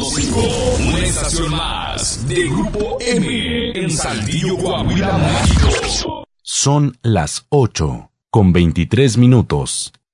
105, una estación más de Grupo M en Saltillo, Coahuila, México. Son las 8:23.